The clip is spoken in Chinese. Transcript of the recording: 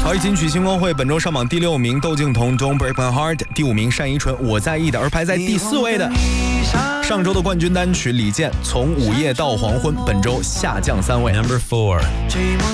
好，金曲星光会本周上榜第6名，窦靖童 Don't Break My Heart， 第5名单依纯我在意的，而排在第4位的上周的冠军单曲李健从午夜到黄昏，本周下降3位。 Number 4.